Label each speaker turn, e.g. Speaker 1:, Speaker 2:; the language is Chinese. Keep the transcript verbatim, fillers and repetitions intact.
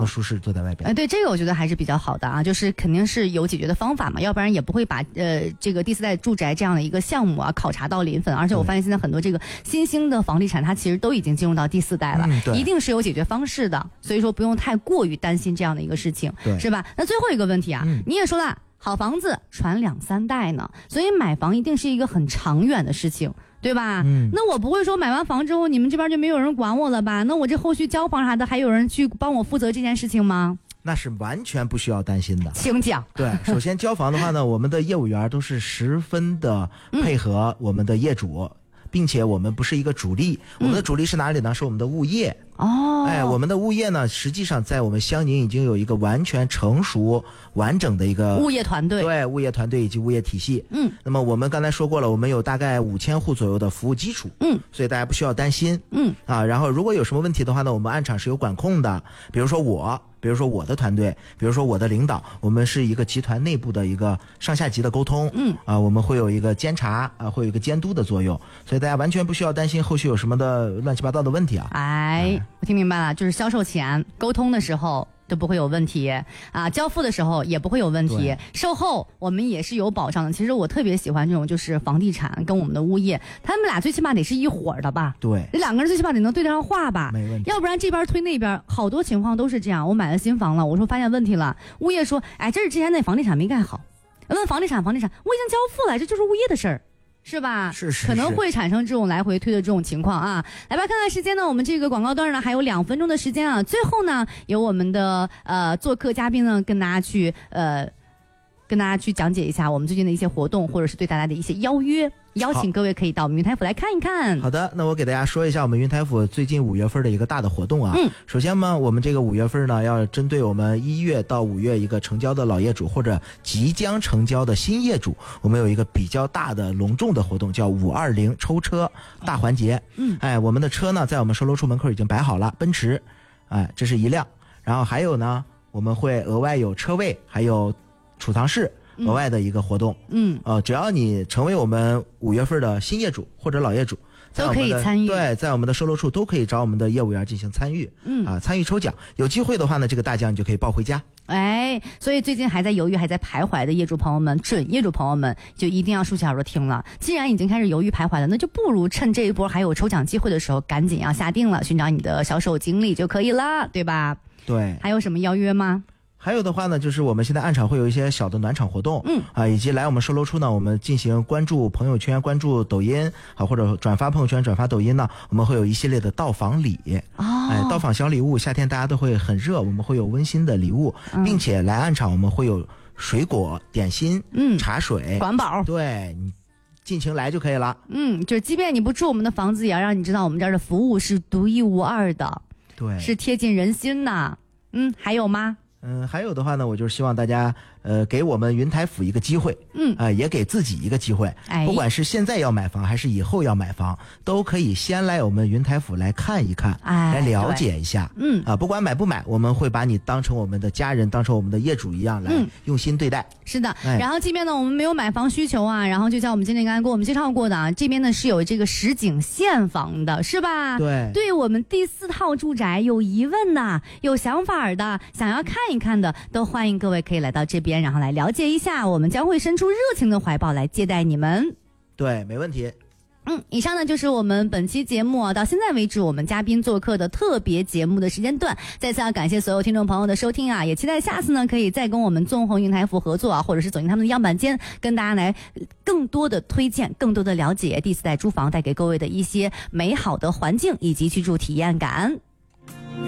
Speaker 1: 的舒适坐在外边。
Speaker 2: 哎、呃，对，这个我觉得还是比较好的啊，就是肯定是有解决的方法嘛，要不然也不会把呃这个第四代住宅这样的一个项目啊考察到临粉。而且我发现现在很多这个新兴的房地产，它其实都已经进入到第四代了，嗯、一定是有解决方式的，所以说不用太过于担心这样的一个事情，是吧？那最后一个问题啊，嗯、你也说了。好房子传两三代呢，所以买房一定是一个很长远的事情，对吧？嗯，那我不会说买完房之后你们这边就没有人管我了吧？那我这后续交房啥的还有人去帮我负责这件事情吗？
Speaker 1: 那是完全不需要担心的，
Speaker 2: 请讲。
Speaker 1: 对，首先交房的话呢，我们的业务员都是十分的配合我们的业主。嗯，并且我们不是一个主力，我们的主力是哪里呢？是我们的物业。哦，哎，我们的物业呢，实际上在我们襄宁已经有一个完全成熟、完整的一个
Speaker 2: 物业团队，
Speaker 1: 对，物业团队以及物业体系。嗯，那么我们刚才说过了，我们有大概五千户左右的服务基础。嗯，所以大家不需要担心。嗯，啊，然后如果有什么问题的话呢，我们暗场是有管控的，比如说我。比如说我的团队，比如说我的领导，我们是一个集团内部的一个上下级的沟通，嗯，啊，我们会有一个监察啊，会有一个监督的作用，所以大家完全不需要担心后续有什么的乱七八糟的问题啊。
Speaker 2: 哎，我听明白了，就是销售前沟通的时候都不会有问题啊，交付的时候也不会有问题，售后我们也是有保障的。其实我特别喜欢这种，就是房地产跟我们的物业，他们俩最起码得是一伙的吧？
Speaker 1: 对，
Speaker 2: 这两个人最起码得能对得上话吧？
Speaker 1: 没问题。
Speaker 2: 要不然这边推那边，好多情况都是这样。我买了新房了，我说发现问题了，物业说，哎，这是之前那房地产没盖好。问房地产，房地产我已经交付了，这就是物业的事儿。是吧？
Speaker 1: 是是是，
Speaker 2: 可能会产生这种来回推的这种情况啊。来吧，看看时间呢，我们这个广告段呢还有两分钟的时间啊。最后呢，由我们的呃做客嘉宾呢跟大家去呃跟大家去讲解一下我们最近的一些活动，或者是对大家的一些邀约。邀请各位可以到我们云台府来看一看。
Speaker 1: 好的，那我给大家说一下我们云台府最近五月份的一个大的活动啊。嗯，首先呢，我们这个五月份呢，要针对我们一月到五月一个成交的老业主或者即将成交的新业主，我们有一个比较大的隆重的活动，叫五二零抽车大环节。嗯，哎，我们的车呢，在我们售楼处门口已经摆好了，奔驰，哎，这是一辆，然后还有呢，我们会额外有车位，还有储藏室。额外的一个活动，嗯，呃，只要你成为我们五月份的新业主或者老业主，
Speaker 2: 都可以参与。
Speaker 1: 对，在我们的售楼处都可以找我们的业务员进行参与，嗯啊，参与抽奖，有机会的话呢，这个大奖你就可以抱回家。
Speaker 2: 哎，所以最近还在犹豫、还在徘徊的业主朋友们、准业主朋友们，就一定要竖起耳朵听了。既然已经开始犹豫徘徊了，那就不如趁这一波还有抽奖机会的时候，赶紧要下定了，寻找你的销售经理就可以了，对吧？
Speaker 1: 对。
Speaker 2: 还有什么邀约吗？
Speaker 1: 还有的话呢，就是我们现在暗场会有一些小的暖场活动，嗯啊，以及来我们售楼处呢，我们进行关注朋友圈、关注抖音啊，或者转发朋友圈、转发抖音呢，我们会有一系列的到访礼，哦，哎，到访小礼物，夏天大家都会很热，我们会有温馨的礼物，嗯、并且来暗场我们会有水果、点心、嗯、茶水、
Speaker 2: 管饱，
Speaker 1: 对你尽情来就可以了。
Speaker 2: 嗯，就是即便你不住我们的房子，也要让你知道我们这儿的服务是独一无二的，对，是贴近人心的。嗯，还有吗？
Speaker 1: 嗯，还有的话呢，我就是希望大家呃给我们云台府一个机会，嗯啊、呃，也给自己一个机会，哎，不管是现在要买房还是以后要买房，都可以先来我们云台府来看一看，哎，来了解一下，嗯啊，不管买不买，我们会把你当成我们的家人，当成我们的业主一样来用心对待。嗯、
Speaker 2: 是的，哎，然后这边呢，我们没有买房需求啊，然后就像我们经理刚才给我们介绍过的啊，这边呢是有这个实景现房的，是吧？
Speaker 1: 对，
Speaker 2: 对我们第四套住宅有疑问的、有想法的、想要看一看的，都欢迎各位可以来到这边，然后来了解一下，我们将会伸出热情的怀抱来接待你们。
Speaker 1: 对，没问题。
Speaker 2: 嗯，以上呢就是我们本期节目啊，到现在为止我们嘉宾做客的特别节目的时间段。再次要感谢所有听众朋友的收听啊，也期待下次呢可以再跟我们纵横云台府合作啊，或者是走进他们的样板间，跟大家来更多的推荐、更多的了解第四代住房带给各位的一些美好的环境以及居住体验感。